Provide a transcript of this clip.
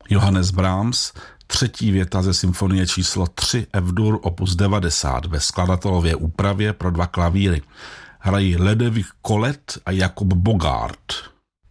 Johannes Brahms, třetí věta ze symfonie číslo 3 F-dur opus 90 ve skladatelově úpravě pro 2 klavíry. Hrají Ludovic Collet a Jakub Bogart.